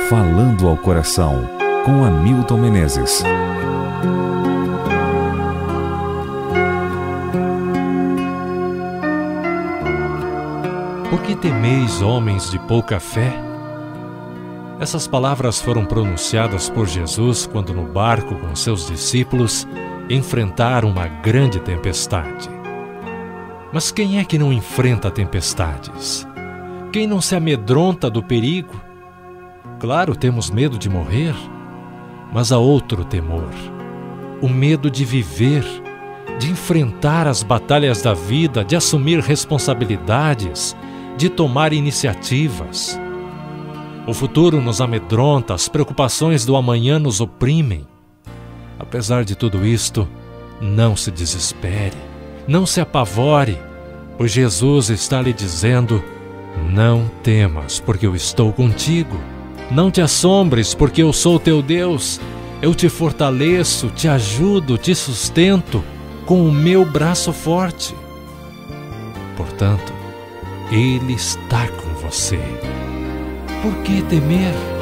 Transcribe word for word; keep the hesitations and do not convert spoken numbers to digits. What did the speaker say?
Falando ao Coração, com Hamilton Menezes. Por que temeis, homens de pouca fé? Essas palavras foram pronunciadas por Jesus quando no barco com seus discípulos enfrentaram uma grande tempestade. Mas quem é que não enfrenta tempestades? Quem não se amedronta do perigo? Claro, temos medo de morrer, mas há outro temor: o medo de viver, de enfrentar as batalhas da vida, de assumir responsabilidades, de tomar iniciativas. O futuro nos amedronta, as preocupações do amanhã nos oprimem. Apesar de tudo isto, não se desespere, não se apavore, pois Jesus está lhe dizendo: não temas, porque eu estou contigo. Não te assombres, porque eu sou teu Deus. Eu te fortaleço, te ajudo, te sustento com o meu braço forte. Portanto, Ele está com você. Por que temer?